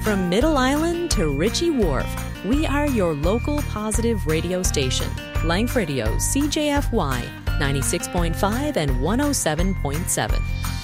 From Middle Island to Ritchie Wharf, we are your local positive radio station. Lank Radio, CJFY, 96.5 and 107.7.